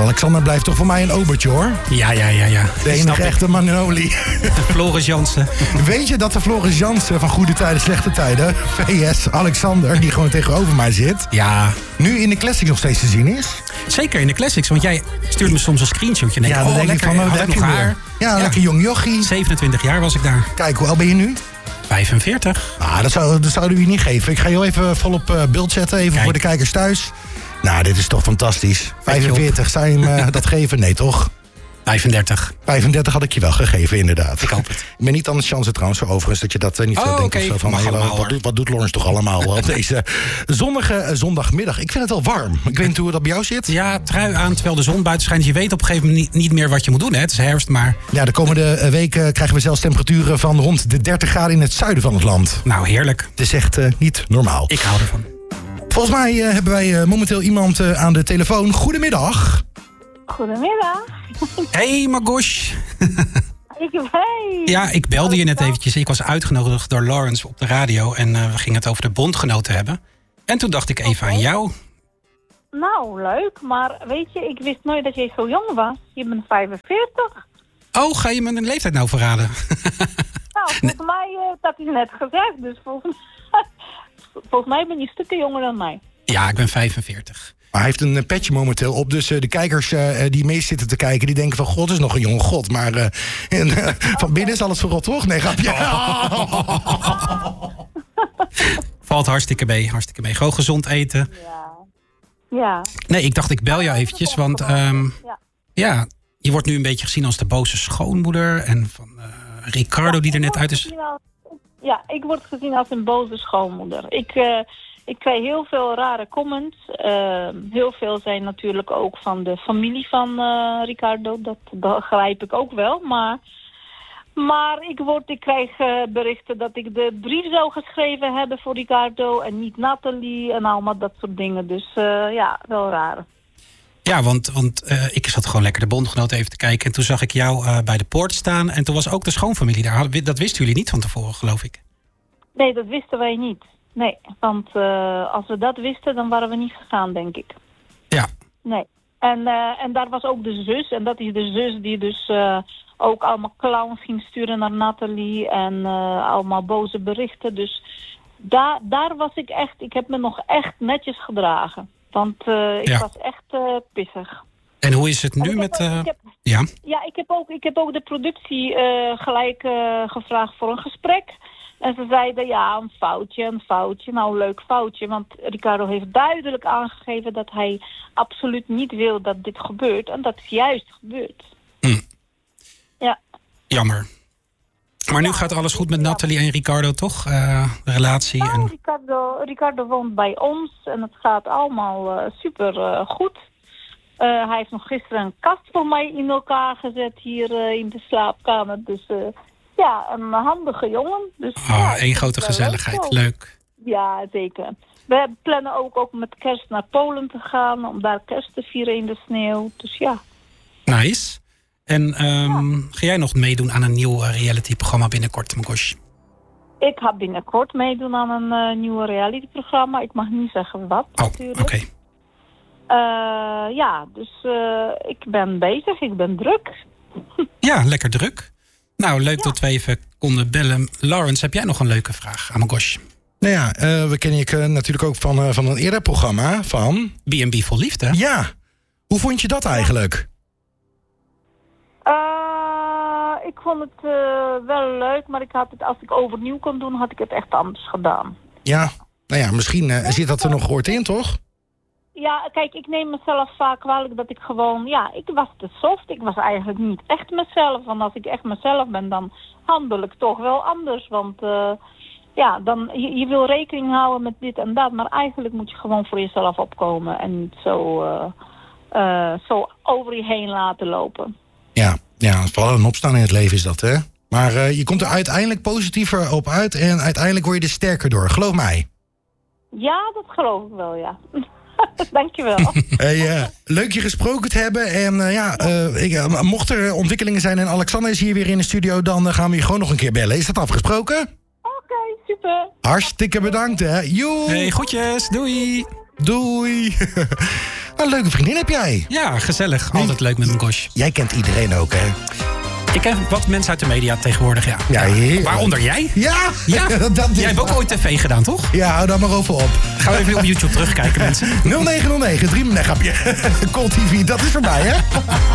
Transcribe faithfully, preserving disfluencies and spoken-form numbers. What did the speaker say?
Alexander blijft toch voor mij een obertje, hoor. Ja, ja, ja, ja. De enige echte Manoli. Floris Jansen. Weet je dat de Floris Jansen van Goede Tijden, Slechte Tijden, V S Alexander, die gewoon tegenover mij zit, Ja. nu in de Classics nog steeds te zien is? Zeker in de Classics, want jij stuurt me soms een screenshotje. En denk, Ja, dan oh, denk ik lekker, van, oh, had daar ik heb nog je haar. weer. Ja, lekker jong jochie. zevenentwintig jaar was ik daar. Kijk, hoe oud ben je nu? vijfenveertig. Ah, dat, zou, dat zouden we je niet geven. Ik ga je even volop uh, beeld zetten, even Kijk. voor de kijkers thuis. Nou, dit is toch fantastisch. vijfenveertig, zou je hem uh, dat geven? Nee, toch? vijfendertig. vijfendertig had ik je wel gegeven, inderdaad. Ik hoop het. Ik ben niet aan de chance trouwens, zo overigens, dat je dat uh, niet Oh, zo denkt. oké. Of zo van, Mag hey, allemaal, wat, hoor. doet, wat doet Lawrence toch allemaal op deze zonnige uh, zondagmiddag? Ik vind het wel warm. Ik weet niet hoe dat bij jou zit. Ja, trui aan terwijl de zon buiten schijnt. Je weet op een gegeven moment niet, niet meer wat je moet doen. Hè? Het is herfst, maar... Ja, de komende uh, weken krijgen we zelfs temperaturen van rond de dertig graden in het zuiden van het land. Nou, heerlijk. Het is echt uh, niet normaal. Ik hou ervan. Volgens mij uh, hebben wij uh, momenteel iemand uh, aan de telefoon. Goedemiddag. Goedemiddag. Hey, Margoush. Ik, hey. Ja, ik belde je net eventjes. Ik was uitgenodigd door Lawrence op de radio. En uh, we gingen het over de bondgenoten hebben. En toen dacht ik even Oké. aan jou. Nou, leuk. Maar weet je, ik wist nooit dat jij zo jong was. Je bent vijfenveertig. Oh, ga je me een leeftijd nou verraden? Nou, volgens mij, uh, dat is net gezegd. Dus volgens, volgens mij ben je stukken jonger dan mij. Ja, ik ben vijfenveertig. Maar hij heeft een uh, petje momenteel op. Dus uh, de kijkers uh, die mee zitten te kijken, die denken van, god, is nog een jonge god. Maar uh, en, uh, van binnen is alles verrot, toch? Nee, grapje. Valt hartstikke mee, hartstikke mee. Gewoon gezond eten. Ja. Ja. Nee, ik dacht ik bel jou eventjes, want um, Ja. ja, je wordt nu een beetje gezien als de boze schoonmoeder. En van uh, Ricardo die er net uit is. Ja, ik word gezien als een boze schoonmoeder. Ik, uh, ik krijg heel veel rare comments. Uh, heel veel zijn natuurlijk ook van de familie van uh, Ricardo. Dat, dat begrijp ik ook wel. Maar, maar ik, word, ik krijg uh, berichten dat ik de brief zou geschreven hebben voor Ricardo. En niet Nathalie en allemaal dat soort dingen. Dus uh, ja, wel raar. Ja, want, want uh, ik zat gewoon lekker de bondgenoten even te kijken. En toen zag ik jou uh, bij de poort staan. En toen was ook de schoonfamilie daar. Dat wisten jullie niet van tevoren, geloof ik. Nee, dat wisten wij niet. Nee, want uh, als we dat wisten, dan waren we niet gegaan, denk ik. Ja. Nee. En, uh, en daar was ook de zus. En dat is de zus die dus uh, ook allemaal clowns ging sturen naar Nathalie. En uh, allemaal boze berichten. Dus daar, daar was ik echt... Ik heb me nog echt netjes gedragen. Want uh, ik Ja. was echt uh, pissig. En hoe is het nu ik met... heb, Uh, ik heb, ja? ja, ik heb, ook, ik heb ook de productie uh, gelijk uh, gevraagd voor een gesprek. En ze zeiden, ja, een foutje, een foutje. Nou, een leuk foutje, want Ricardo heeft duidelijk aangegeven dat hij absoluut niet wil dat dit gebeurt. En dat is juist gebeurd. Hm. Ja. Jammer. Maar nu Ja, gaat alles goed met ja. Nathalie en Ricardo, toch? Uh, de relatie. Nou, En... Ricardo, Ricardo woont bij ons en het gaat allemaal uh, super uh, goed. Uh, hij heeft nog gisteren een kast voor mij in elkaar gezet hier uh, in de slaapkamer. Dus uh, ja, een handige jongen. Dus, Ah, ja, één grote uh, gezelligheid. leuk. Leuk. Ja, zeker. We plannen ook, ook met kerst naar Polen te gaan, om daar kerst te vieren in de sneeuw. Dus ja. Nice. En um, ga jij nog meedoen aan een nieuw uh, reality-programma binnenkort, Margoush? Ik ga binnenkort meedoen aan een uh, nieuwe realityprogramma. Ik mag niet zeggen wat, Oh, natuurlijk. oké. Okay. Uh, ja, dus uh, ik ben bezig, ik ben druk. Ja, lekker druk. Nou, leuk Ja. dat we even konden bellen. Lawrence, heb jij nog een leuke vraag aan Margoush? Nou ja, uh, we kennen je uh, natuurlijk ook van, uh, van een eerder programma van... B en B Vol Liefde. Ja, hoe vond je dat eigenlijk? Uh, ik vond het uh, wel leuk, maar ik had het, als ik overnieuw kon doen, had ik het echt anders gedaan. Ja, nou ja, misschien uh, zit dat er nog gehoord in, toch? Ja, kijk, ik neem mezelf vaak kwalijk dat ik gewoon... Ja, ik was te soft. Ik was eigenlijk niet echt mezelf. Want als ik echt mezelf ben, dan handel ik toch wel anders. Want uh, ja, dan, je, je wil rekening houden met dit en dat. Maar eigenlijk moet je gewoon voor jezelf opkomen. En niet zo, uh, uh, zo over je heen laten lopen. Ja, ja, vooral een opstaan in het leven is dat, hè? Maar uh, je komt er uiteindelijk positiever op uit en uiteindelijk word je er sterker door. Geloof mij. Ja, dat geloof ik wel, ja. Dankjewel. Hey, uh, leuk je gesproken te hebben. En uh, ja, uh, ik, uh, mocht er ontwikkelingen zijn en Alexander is hier weer in de studio, dan uh, gaan we je gewoon nog een keer bellen. Is dat afgesproken? Oké, okay, super. Hartstikke bedankt, hè. Joe. Hey, groetjes. Doei. Doei. Een leuke vriendin heb jij. Ja, gezellig. Altijd leuk met mijn Gosh. Jij kent iedereen ook, hè? Ik ken wat mensen uit de media tegenwoordig, ja. Ja, heerlijk. Waaronder jij? Ja, Ja, dat is jij hebt ook ooit tv gedaan, toch? Ja, hou daar maar over op. Gaan we even op YouTube terugkijken, mensen. nul negen nul negen, drie... Nee, grapje. Cold T V, dat is voorbij, hè?